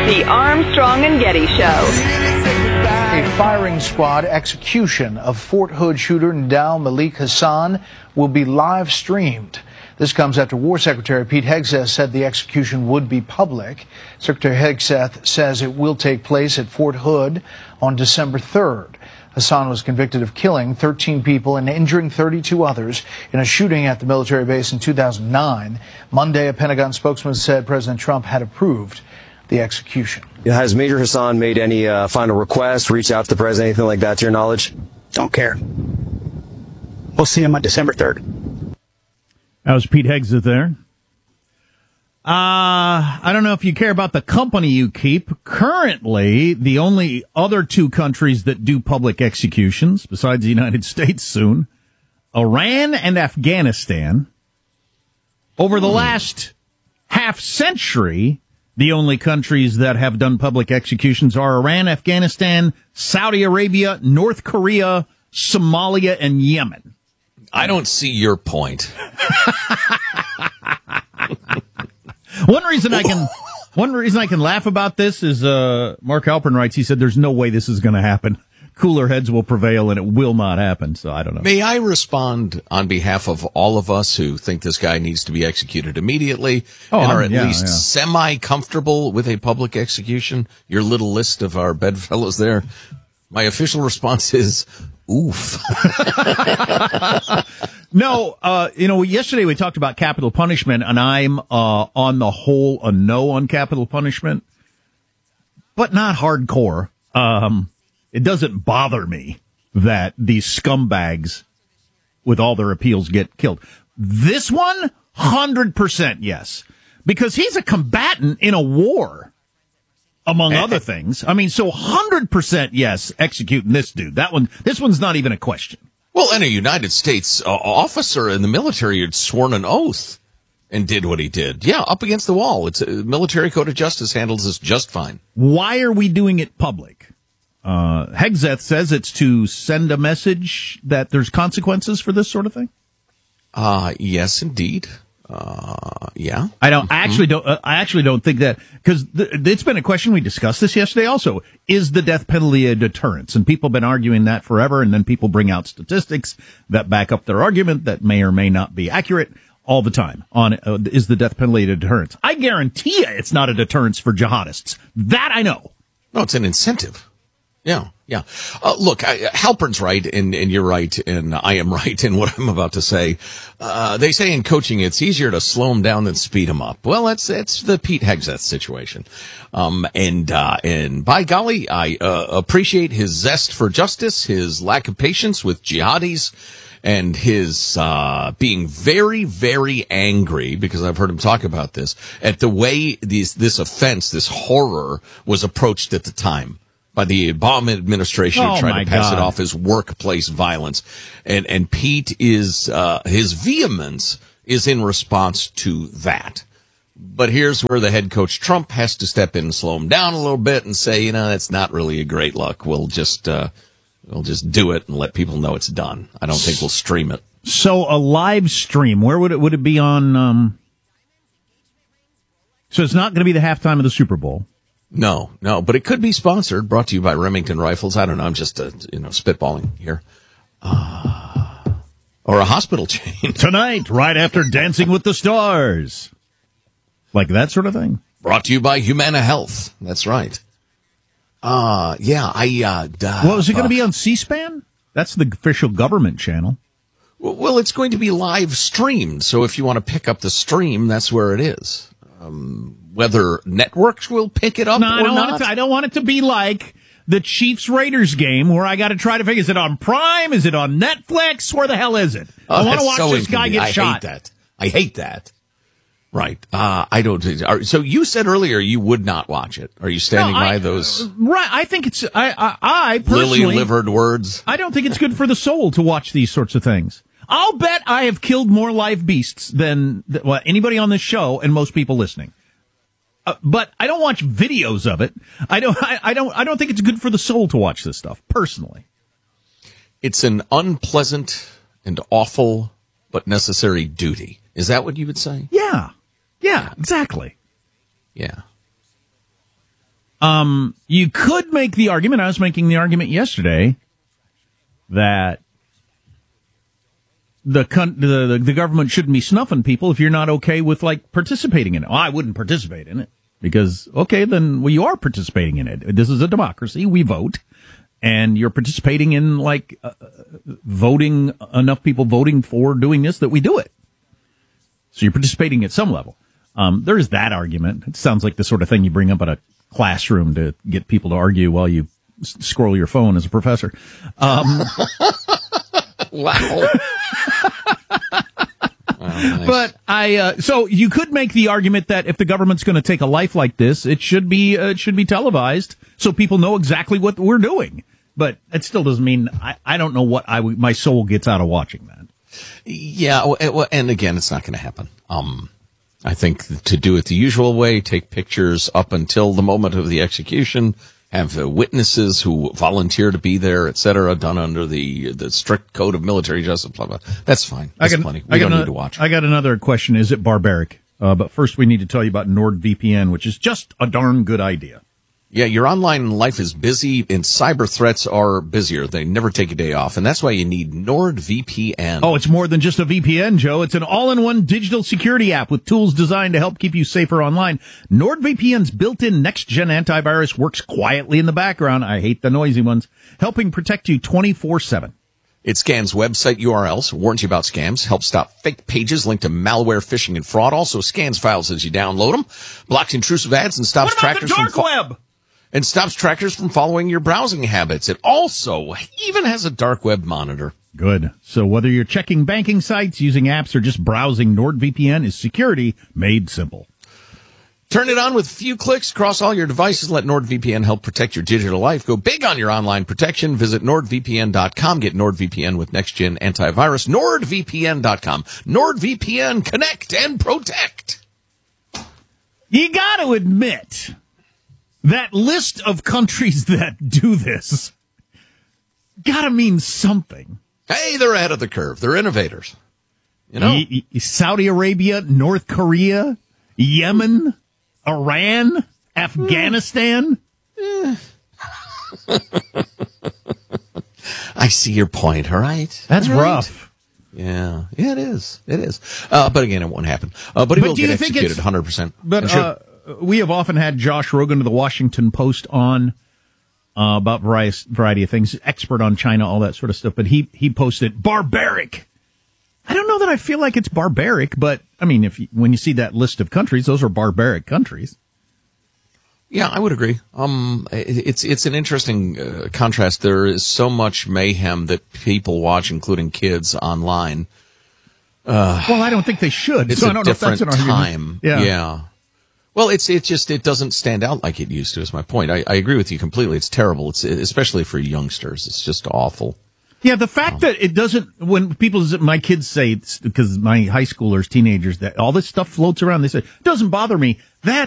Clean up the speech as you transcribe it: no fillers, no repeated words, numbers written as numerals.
The Armstrong and Getty Show. A firing squad execution of Fort Hood shooter Ndao Malik Hassan will be live streamed. This comes after War Secretary Pete Hegseth said the execution would be public. Secretary Hegseth says it will take place at Fort Hood on December 3rd. Hassan was convicted of killing 13 people and injuring 32 others in a shooting at the military base in 2009. Monday, a Pentagon spokesman said President Trump had approved the execution. Has Major Hassan made any final request, reached out to the president, anything like that, to your knowledge? Don't care. We'll see him on December 3rd. That was Pete Hegseth there. I don't know if you care about the company you keep. Currently, the only other two countries that do public executions, besides the United States soon, Iran and Afghanistan. Over the last half century, the only countries that have done public executions are Iran, Afghanistan, Saudi Arabia, North Korea, Somalia, and Yemen. I don't see your point. One reason I can laugh about this is Mark Halpern writes, he said there's no way this is going to happen. Cooler heads will prevail and it will not happen. So I don't know. May I respond on behalf of all of us who think this guy needs to be executed immediately and are at least semi-comfortable with a public execution? Your little list of our bedfellows there. My official response is, oof. No, yesterday we talked about capital punishment, and I'm on the whole a no on capital punishment, but not hardcore. It doesn't bother me that these scumbags with all their appeals get killed. This one, 100% yes, because he's a combatant in a war, among other things. I mean, so 100% yes, executing this dude. This one's not even a question. Well, and a United States officer in the military had sworn an oath and did what he did. Yeah, up against the wall. It's military code of justice handles this just fine. Why are we doing it public? Hegseth says it's to send a message that there's consequences for this sort of thing. Yes, indeed. Yeah. I actually don't think that, because it's been a question. We discussed this yesterday also. Is the death penalty a deterrence? And people have been arguing that forever. And then people bring out statistics that back up their argument that may or may not be accurate all the time on, is the death penalty a deterrence? I guarantee you it's not a deterrence for jihadists. That I know. No, it's an incentive. Yeah, yeah. Look, Halpern's right, and you're right, and I am right in what I'm about to say. They say in coaching it's easier to slow them down than speed them up. Well, that's the Pete Hegseth situation. And by golly, I appreciate his zest for justice, his lack of patience with jihadis, and his being very, very angry, because I've heard him talk about this, at the way this offense, this horror, was approached at the time by the Obama administration, who tried to pass it off as workplace violence. And Pete is, his vehemence is in response to that. But here's where the head coach Trump has to step in and slow him down a little bit and say, that's not really a great look. We'll just do it and let people know it's done. I don't think we'll stream it. So a live stream, where would it be on, so it's not going to be the halftime of the Super Bowl. No, but it could be sponsored, brought to you by Remington Rifles. I don't know. I'm just, spitballing here. Or a hospital chain. Tonight, right after Dancing with the Stars. Like that sort of thing. Brought to you by Humana Health. That's right. Well, is it going to be on C-SPAN? That's the official government channel. Well, it's going to be live streamed. So if you want to pick up the stream, that's where it is. Whether networks will pick it up or not. I don't want it to be like the Chiefs-Raiders game where I got to try to figure, is it on Prime? Is it on Netflix? Where the hell is it? I want to watch this guy get shot. I hate that. Right. I don't. So you said earlier you would not watch it. Are you standing by those? Right. I think it's, I personally. Lily-livered words. I don't think it's good for the soul to watch these sorts of things. I'll bet I have killed more live beasts than anybody on this show and most people listening. But I don't watch videos of it. I don't think it's good for the soul to watch this stuff, personally. It's an unpleasant and awful but necessary duty. Is that what you would say? Yeah, exactly. Yeah. You could make the argument, I was making the argument yesterday, that the government shouldn't be snuffing people if you're not okay with, like, participating in it. Well, I wouldn't participate in it because, okay, then, well, you are participating in it. This is a democracy. We vote. And you're participating in, like, voting, enough people voting for doing this that we do it. So you're participating at some level. There is that argument. It sounds like the sort of thing you bring up at a classroom to get people to argue while you scroll your phone as a professor. Wow. Nice. But so you could make the argument that if the government's going to take a life like this, it should be televised so people know exactly what we're doing. But it still doesn't mean I don't know what my soul gets out of watching that. Yeah, well, and again, it's not going to happen. I think to do it the usual way, take pictures up until the moment of the execution, have witnesses who volunteer to be there, et cetera, done under the strict code of military justice, blah, blah. That's fine. That's plenty. We don't need to watch. I got another question. Is it barbaric? But first we need to tell you about NordVPN, which is just a darn good idea. Yeah, your online life is busy and cyber threats are busier. They never take a day off. And that's why you need NordVPN. Oh, it's more than just a VPN, Joe. It's an all-in-one digital security app with tools designed to help keep you safer online. NordVPN's built-in next-gen antivirus works quietly in the background. I hate the noisy ones, helping protect you 24/7. It scans website URLs, warns you about scams, helps stop fake pages linked to malware, phishing, and fraud. Also scans files as you download them, blocks intrusive ads, and stops trackers from the dark web. And stops trackers from following your browsing habits. It also even has a dark web monitor. Good. So whether you're checking banking sites, using apps, or just browsing, NordVPN is security made simple. Turn it on with a few clicks across all your devices. Let NordVPN help protect your digital life. Go big on your online protection. Visit NordVPN.com. Get NordVPN with next-gen antivirus. NordVPN.com. NordVPN, connect and protect. You got to admit, that list of countries that do this gotta mean something. Hey, they're ahead of the curve. They're innovators. You know, Saudi Arabia, North Korea, Yemen, Iran, Afghanistan. I see your point. All right. That's all right. rough. Yeah, it is. It is. But again, it won't happen. But he will get executed 100%. But we have often had Josh Rogan of the Washington Post on about variety of things, expert on China, all that sort of stuff. But he posted barbaric. I don't know that I feel like it's barbaric, but I mean, when you see that list of countries, those are barbaric countries. Yeah, I would agree. It's an interesting contrast. There is so much mayhem that people watch, including kids, online. Well, I don't think they should. It's so a I don't know if that's different an time. Yeah. Well, it doesn't stand out like it used to, is my point. I agree with you completely. It's terrible. It's especially for youngsters. It's just awful. Yeah, the fact that it doesn't, when my kids say, because my high schoolers, teenagers, that all this stuff floats around, they say, it doesn't bother me. That